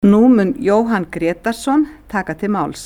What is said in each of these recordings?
Nú mun Jóhann Grétarsson taka til máls.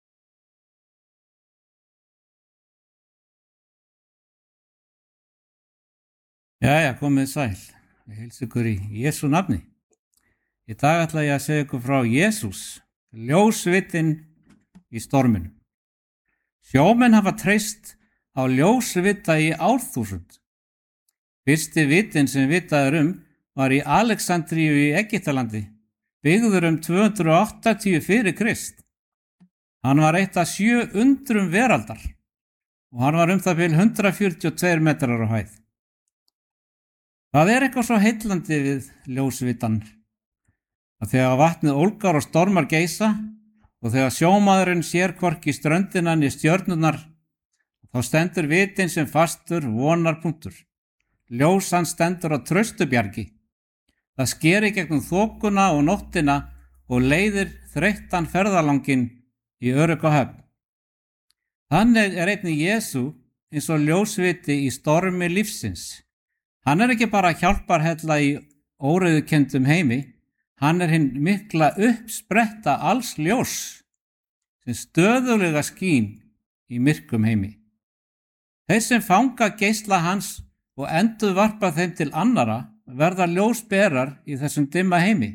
Jæja, komið sæl. Ég heilsa ykkur í Jesú nafni. Í dag ætla ég að segja ykkur frá Jesús, ljósvitinn í storminum. Sjómenn hafa treyst á ljósvita í árþúsund. Fyrsti vitinn sem vitað var í Alexandríu í Egyptalandi, byggður 280 fyrir Krist. Hann var eitt af 7 undrum veraldar og hann var það bil 142 metrar á hæð. Það eitthvað svo heillandi við ljósvitan að þegar vatnið ólgar og stormar geisa og þegar sjómaðurinn sér hvorki ströndina né stjörnurnar, þá stendur vitinn sem fastur vonarpunktur. Ljós hans stendur á traustubjargi. Það skeri gegnum þokuna og nóttina og leiðir þreyttan ferðalanginn í örugga höfn. Þannig einnig Jesú eins og ljósviti í stormi lífsins. Hann ekki bara hjálparhella í óreiðukendum heimi, hann hinn mikla uppspretta alls ljós sem stöðulega skín í myrkum heimi. Þeir sem fanga geisla hans og endurvarpa þeim til annara verða ljósberar í þessum dimma heimi.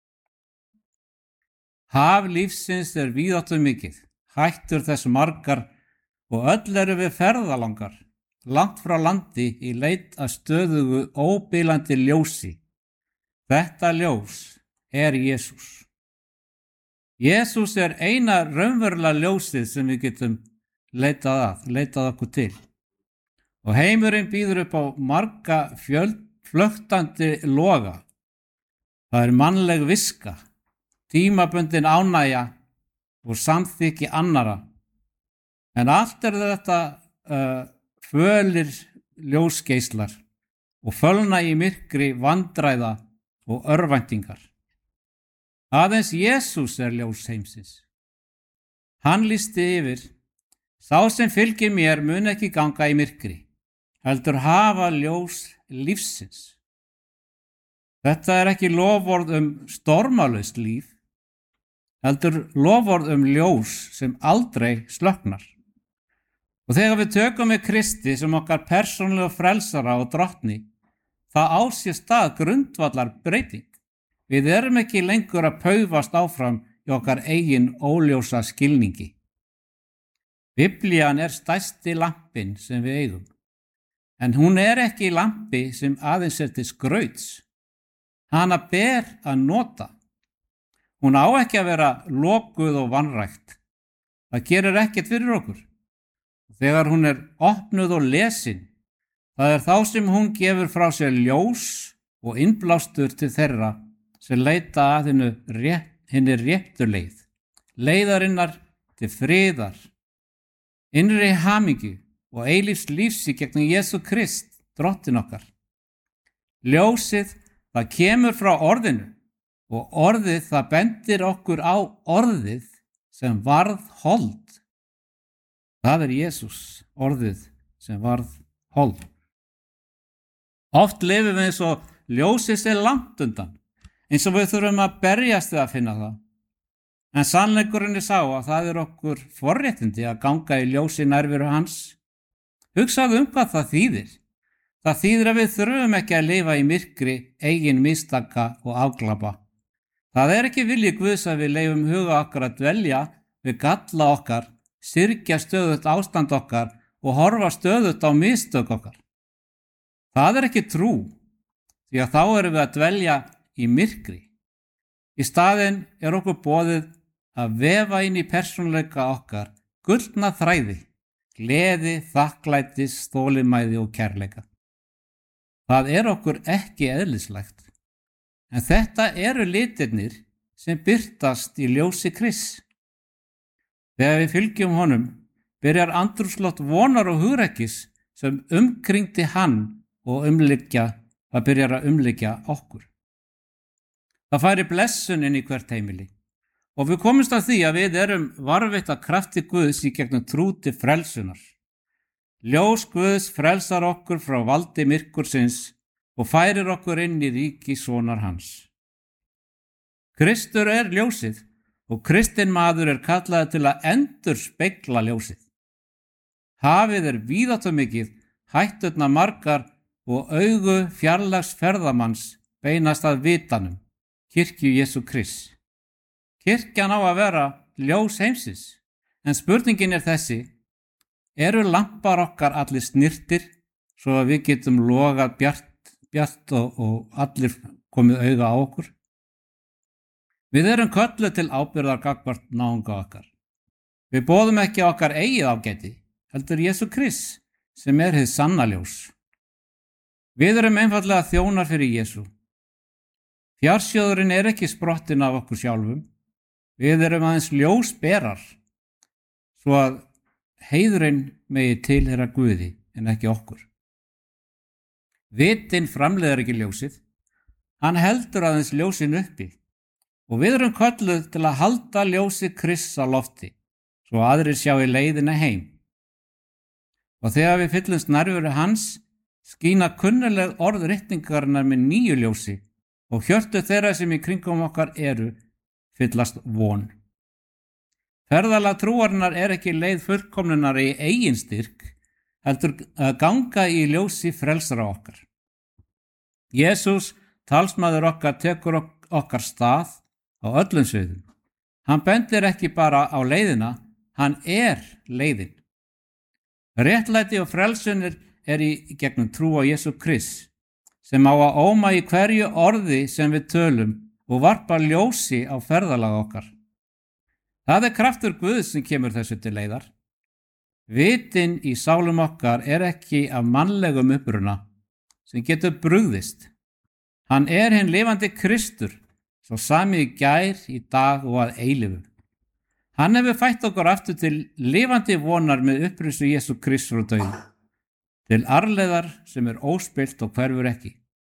Haf lífsins víðáttumikið, hættur þess margar og öll við ferðalangar, langt frá landi í leit að stöðugu óbilandi ljósi. Þetta ljós Jesús. Jesús eina raunverulega ljósið sem við getum leitað okkur til. Og heimurinn býður upp á marga flöktandi loga. Það mannleg viska, tímabundin ánægja og samþykki annara. En allt þetta fölir ljósgeislar og fölna í myrkri vandræða og örvæntingar. Aðeins Jesús ljós heimsins. Hann lýsti yfir: sá sem fylgir mér mun ekki ganga í myrkri, heldur hafa ljós lífsins. Þetta ekki loforð stormalaust líf, heldur loforð ljós sem aldrei slökknar. Og þegar við tökum við Kristi sem okkar persónulega frelsara og drottni, það á sér stað grundvallar breyting. Við ekki lengur að paufast áfram í okkar eigin óljósa skilningi. Biblían stærsti lampinn sem við eigum, en hún ekki lampi sem aðeins til skrauts. Hana ber að nota. Hún á ekki að vera lokuð og vanrækt. Það gerir ekkert fyrir okkur. Þegar hún opnuð og lesin, það þá sem hún gefur frá sér ljós og innblástur til þeirra sem leita að hinni réttu leið, leiðarinnar til friðar, innri hamingju og eilífs lífs í gegnum Jesú Krist, drottin okkar. Ljósið, það kemur frá orðinu og orðið það bendir okkur á orðið sem varð hold. Það Jesús, orðið sem varð hold. Oft lifum við eins og ljósið langt undan, eins og við þurfum að berjast við að finna það. En sannleikurinn sá að það okkur forréttindi að ganga í ljósi nærveru hans. Hugsaðu hvað það þýðir. Það þýðir að við þurfum ekki að lifa í myrkri, eigin mistaka og afglapa. Það ekki vilji Guðs að við leifum huga okkar að dvelja við galla okkar, syrgja stöðugt ástand okkar og horfa stöðugt á mistök okkar. Það ekki trú, því að þá við að dvelja í myrkri. Í staðinn okkur boðið að vefa inn í persónuleika okkar gullna þræði, gleði, þakklætis, þolinmæði og kærleika. Það okkur ekki eðlislegt, en þetta litirnir sem birtast í ljósi Krists. Þegar við fylgjum honum, byrjar andrúmsloft vonar og hugrekkis sem umkringdi hann og byrjar að umlykja okkur. Það færi blessun inn í hvert heimili og við komumst að því að við varðveitt að krafti Guðs í gegnum trú til frelsunar. Ljós Guðs frelsar okkur frá valdi myrkursins og færir okkur inn í ríki sonar hans. Kristur er ljósið og kristinn maður er kallaður til að endurspegla ljósið. Hafið er víðáttumikið, hætturnar margar og augu fjarlægs ferðamanns beinast að vitanum, kirkju Jesú Krists. Kirkjan á að vera ljós heimsins, en spurningin er þessi: eru lampar okkar allir snirtir svo að við getum logað bjart og allir komið auga á okkur? Við erum kölluð til ábyrgðar gagnvart náunga okkar. Við boðum ekki okkar eigið ágæti, heldur Jesú Krists sem er hið sanna ljós. Við erum einfaldlega þjónar fyrir Jesú. Fjársjóðurinn er ekki sprottin af okkur sjálfum. Við erum aðeins ljósberar, svo að heiðurinn megi tilheyra Guði en ekki okkur. Vitinn framleiðir ekki ljósið, hann heldur aðeins ljósin uppi og við erum kölluð til að halda ljósi Krists á lofti, svo aðrir sjá í leiðina heim. Og þegar við fyllumst nærveru hans, skína kunnuleg orð ritningarinnar með nýju ljósi og hjörtu þeirra sem í kringum okkar eru fyllast von. Ferðalag trúarinnar er ekki leið fullkomnunar í eigin styrk, heldur að ganga í ljósi frelsara okkar. Jesús, talsmaður okkar, tekur okkar stað á öllum sviðum. Hann bendir ekki bara á leiðina, hann er leiðin. Réttlæti og frelsun er í gegnum trú á Jesú Krist, sem á að óma í hverju orði sem við tölum og varpa ljósi á ferðalag okkar. Það er kraftur Guðs sem kemur þessu til leiðar. Vitinn í sálum okkar er ekki af mannlegum uppruna sem getur brugðist. Hann er hinn lifandi Kristur, svo sami í gær, í dag og að eilífu. Hann hefur fætt okkur aftur til lifandi vonar með upprisu Jesú Kristur og dauða, til arfleifðar sem er óspillt og hverfur ekki.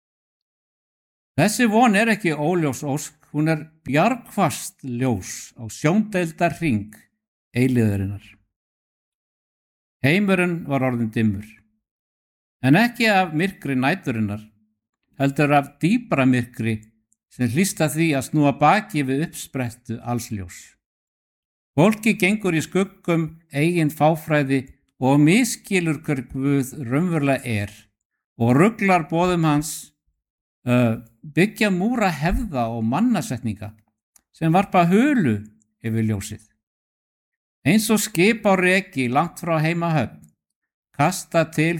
Þessi von er ekki óljós ósk, hún er bjargfast ljós á sjóndeildar hring eilífðarinnar. Heimurinn var orðinn dimmur, en ekki af myrkri næturinnar, heldur af dýpra myrkri sem hlýsta því að snúa baki við uppsprettu alls ljós. Fólki gengur í skuggum eigin fáfræði og miskilur hver Guð raunverulega er og ruglar boðum hans, byggja múra hefða og mannasetninga sem varpa hulu yfir ljósið. Eins og skip á reki langt frá heimahöfn, kasta til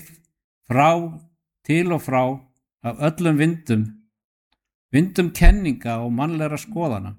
og frá af öllum vindum kenninga og mannlegra skoðana.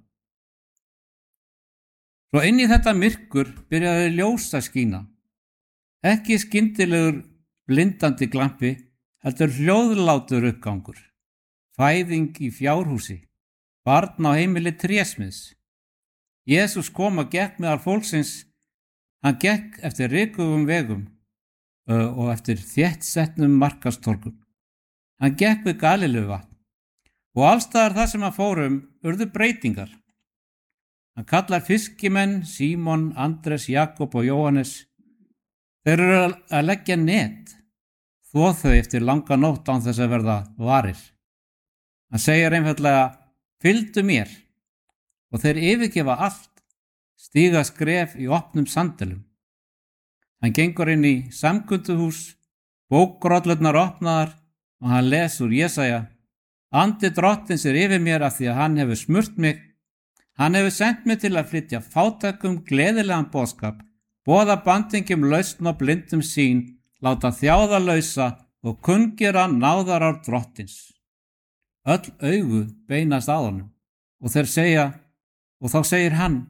Svo inn í þetta myrkur byrjaði ljós að skína. Ekki skyndilegur blindandi glampi, heldur hljóðlátur uppgangur. Fæðing í fjárhúsi, barn á heimili trésmiðs. Jesús kom og gekk meðal fólksins. Hann gekk eftir rykugum vegum og eftir þéttsetnum markastorgum. Hann gekk við Galileuvatn og allstaðar þar sem hann fór urðu breytingar. Hann kallar fiskimenn Símon, Andres, Jakob og Jóhannes. Þeir eru að leggja net, þvo þau eftir langa nótt án þess að verða varir. Hann segir einfaldlega: fylgdu mér, og þeir yfirgefa allt, stíga skref í opnum sandölum. Hann gengur inn í samkunduhús, bókrollurnar opnaðar og hann les úr Jesaja: andi drottins er yfir mér af því að hann hefur smurt mig. Hann hefur sent mig til að flytja fátækum gleðilegan boðskap, boða bandingjum lausn og blindum sýn, láta þjáða lausa og kunngera náðarár drottins. Öll augu beinast að honum og þá segir hann: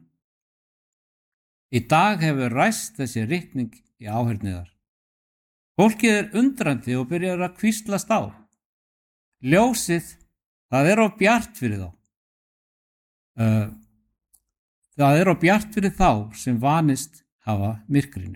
í dag hefur ræst þessi ritning í áheyrniðar. Fólkið er undrandi og byrjar að hvíslast á. Ljósið, það er of bjart fyrir þá. Það er of bjart fyrir þá sem vanist hafa myrkrinu.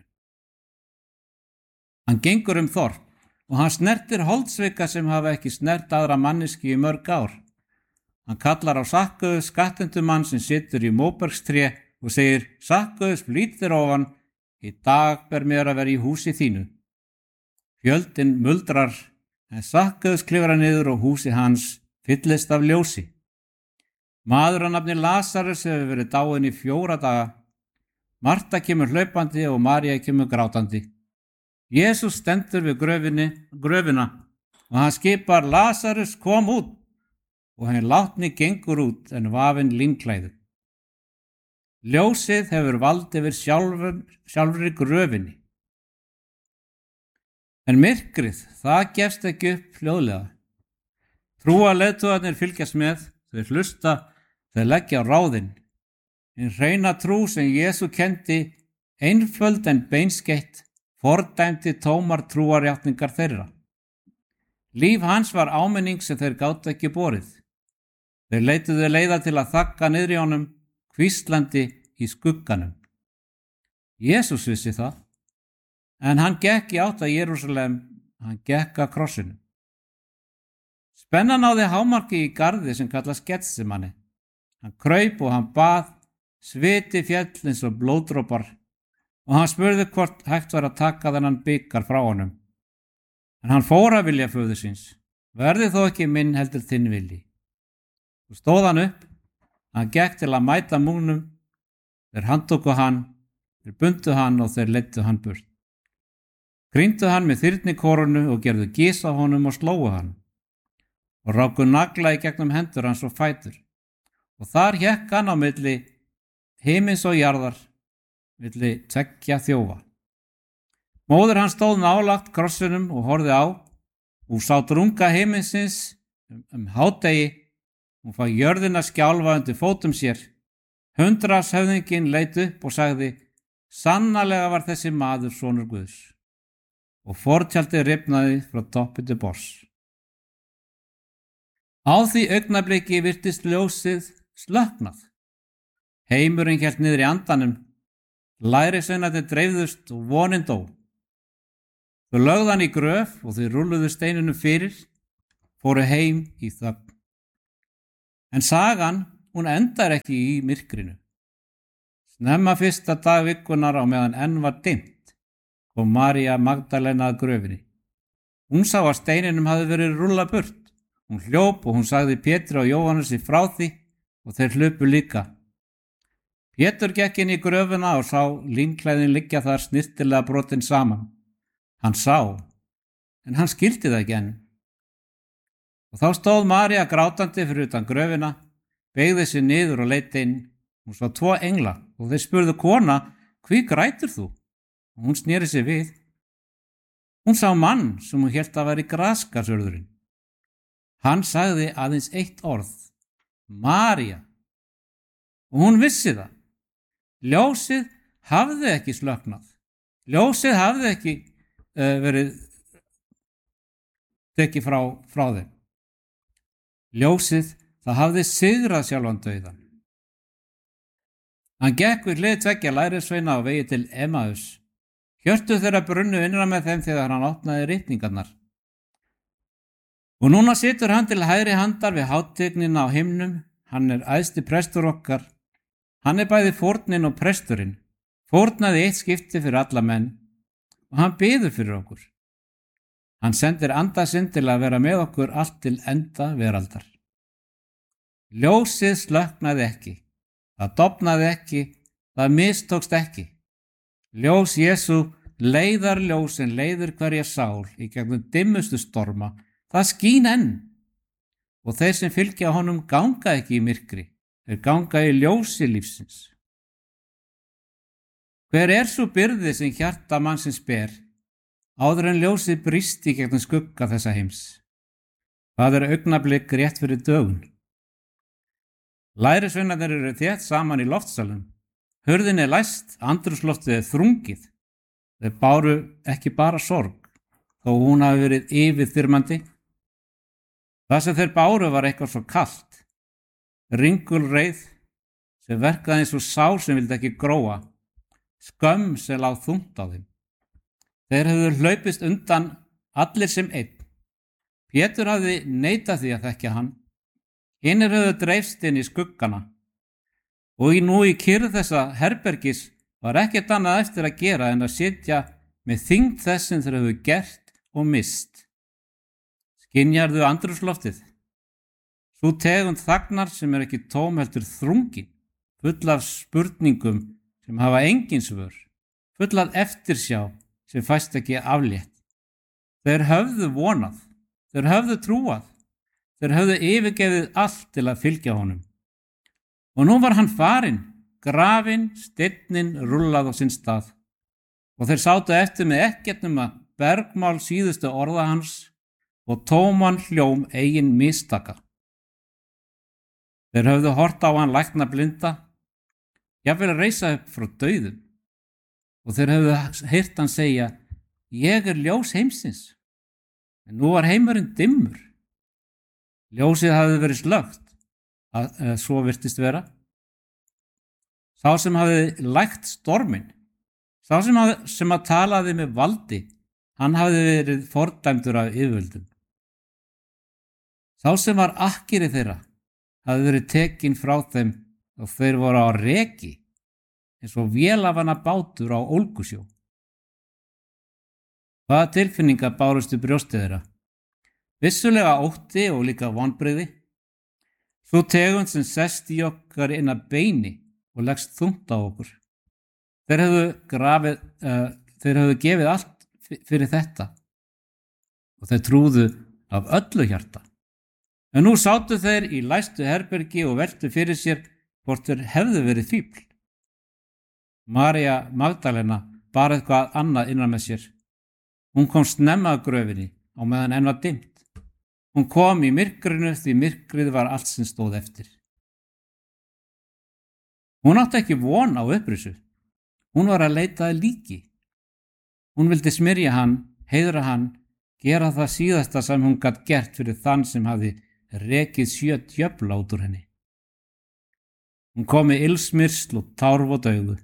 Hann gengur þorp og hann snertir holdsveika sem hafa ekki snert aðra manneski í mörg ár. Hann kallar á Sakkaus, skattendumann sem situr í móbergstré og segir: Sakkaus, flýt þér ofan, í dag ber mér að vera í húsi þínu. Fjöldinn muldrar, en Sakkaus klifrar niður og húsi hans fyllist af ljósi. Maður að nafni Lasarus hefur verið dáinn í 4 daga. Marta kemur hlaupandi og María kemur grátandi. Jesús stendur við gröfina og hann skipar: Lasarus, kom út! Og hann látni gengur út en vafinn línklæðu. Ljósið hefur vald yfir sjálfri gröfinni. En myrkrið, það gefst ekki upp fljóðlega. Trúarleiðtogarnir fylgjast með, þau hlusta, þau leggja á ráðin. En hreina trú sem Jesú kenndi, einföld en beinskeitt, fordæmdi tómar trúarjátningar þeirra. Líf hans var áminning sem þeir gátu ekki borið. Þeir leituðu leiða til að þagga niðri á honum, hvíslandi í skugganum. Jesús vissi það, en hann gekk í átt að Jerúsalem, hann gekk að krossinu. Spennan náði hámarki í garði sem kallast Getsemani. Hann kraup og hann bað, sviti féll eins og blóðdropar og hann spurði hvort hægt var að taka þennan bikar frá honum. En hann fór að vilja föður síns. Verði þó ekki minn heldur þinn vilji. Svo stóð hann upp, hann gekk til að mæta múgnum, þeir handtóku hann, þeir bundu hann og þeir leiddu hann burt. Gríndu hann með þyrnikorunu og gerðu gys á honum og slóu hann og ráku nagla í gegnum hendur hans og fætur. Og þar hékk hann á milli himins og jarðar, milli 2 þjófa. Móðir hans stóð nálægt krossinum og horfði á. Hún sá drunga himinsins hádegi. Hún fá jörðina skjálfa undir fótum sér. Hundraðshöfðinginn leit upp og sagði: Sannarlega var þessi maður sonur Guðs. Og fortjaldið rifnaði frá toppi til botns. Á því augnabliki virtist ljósið slökknað. Heimurinn hélt niður í andanum. Lærisveinarnir dreifðust og vonin dó. Þau lögðu hann í gröf og þau rúlluðu steinunum fyrir, fóru heim í þögn. En sagan, hún endar ekki í myrkrinu. Snemma fyrsta dag vikunar á meðan enn var dimmt, kom María Magdalena að gröfinni. Hún sá að steininum hafði verið rúllað burt. Hún hljóp og hún sagði Pétri og Jóhannesi frá því og þeir hlupu líka. Pétur gekk inn í gröfina og sá línklæðin liggja þar snyrtilega brotin saman. Hann sá, en hann skildi það ekki enn. Og þá stóð María grátandi fyrir utan gröfina, beygði sig niður og leit inn. Hún sá 2 engla og þeir spurðu: Kona, hví grætur þú? Og hún sneri sig við. Hún sá mann sem hún hélt að væri graskarsörðurinn. Hann sagði aðeins 1 orð: María. Og hún vissi það. Ljósið hafði ekki slökknað. Ljósið hafði ekki verið tekið frá þeim. Ljósið, það hafði sigrað sjálfan dauðann. Hann gekk við hlið 2 lærisveina á vegi til Emmaus. Hjörtu þeirra brunnu innra með þeim þegar hann opnaði ritningarnar. Og núna situr hann til hægri handar við hátignina á himnum. Hann er æðsti prestur okkar. Hann er bæði fórnin og presturinn. Fórnaði 1 skipti fyrir alla menn og hann biður fyrir okkur. Hann sendir anda sinn til að vera með okkur allt til enda veraldar. Ljósið slökknaði ekki. Það dofnaði ekki. Það mistókst ekki. Ljós Jesú, leiðarljós sem leiðir hverja sál í gegnum dimmustu storma, það skín enn. Og þeir sem fylgja honum ganga ekki í myrkri, þeir ganga í ljósi lífsins. Hver er svo byrði sem hjarta mannsins ber, áður en ljósið brýst í gegnum skugga þessa heims? Það er augnablik rétt fyrir dögun. Lærisveinarnir eru þétt saman í loftsalum. Hurðin er læst, andrúmsloftið er þrungið. Þeir báru ekki bara sorg, þó hún hafi verið yfirþyrmandi. Það sem þeir báru var eitthvað svo kalt, ringulreið sem verkaði eins og sár sem vildi ekki gróa, skömm sem lá þungt á þeim. Þeir hefðu hlaupist undan allir sem einn. Pétur hafði neitað því að þekkja hann. Hinir hefðu dreifst inn í skuggana. Og nú í kyrrð þessa herbergis var ekkert annað eftir að gera en að sitja með þyngd þess sem þeir hefðu gert og mist. Skynjarðu andrúmsloftið? Sú tegund þagnar sem er ekki tóm heldur þrungin, full af spurningum sem hafa engin svör, full af eftirsjá sem fæst ekki aflétt. Þeir höfðu vonað, þeir höfðu trúað, þeir höfðu yfirgefið allt til að fylgja honum. Og nú var hann farinn, grafinn, steinninn rullað á sinn stað. Og þeir sátu eftir með ekkert nema bergmál síðustu orða hans og tóman hljóm eigin mistaka. Þeir höfðu hort á hann lækna blinda, jafnvel að reisa upp frá dauðum. Og þeir höfðu heyrt hann segja, ég er ljós heimsins. En nú var heimurinn dimmur. Ljósið hafði verið slökkt, svo virtist vera. Sá sem hafði lægt storminn, sá sem að talaði með valdi, hann hafði verið fordæmdur af yfirvöldum. Sá sem var akkeri þeirra hafði verið tekinn frá þeim og þeir voru á reki, eins og vélafanna bátur á ólgusjó. Hvaða tilfinningar bárustu brjóstið þeirra? Vissulega ótti og líka vonbrigði. Sú tegund sem sest í okkar inn að beini og leggst þungt á okkur. Þeir höfðu gefið allt fyrir þetta og þeir trúðu af öllu hjarta. En nú sátu þeir í læstu herbergi og veltu fyrir sér hvort þeir hefðu verið fífl. María Magdalena bar eitthvað annað innan með sér. Hún kom snemma að gröfinni á meðan enn var dimmt. Hún kom í myrkrinu því myrkrið var allt sem stóð eftir. Hún átti ekki von á upprisu. Hún var að leita að líki. Hún vildi smyrja hann, heiðra hann, gera það síðasta sem hún gat gert fyrir þann sem hafði rekið 7 djöfla út úr henni. Hún kom með ilsmyrsl og tárvot augu.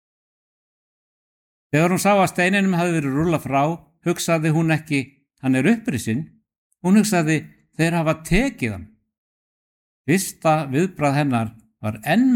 Þegar hún sá að steininum hafði verið rúllað frá, hugsaði hún ekki, hann er upprisinn. Hún hugsaði, þeir hafa tekið hann. Fyrsta viðbragð hennar var enn